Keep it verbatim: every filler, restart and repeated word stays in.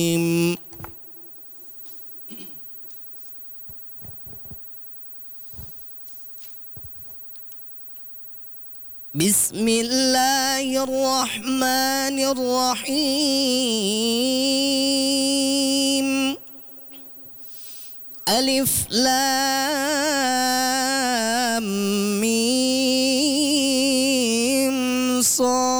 بسم الله الرحمن الرحيم ألف لام ميم صاد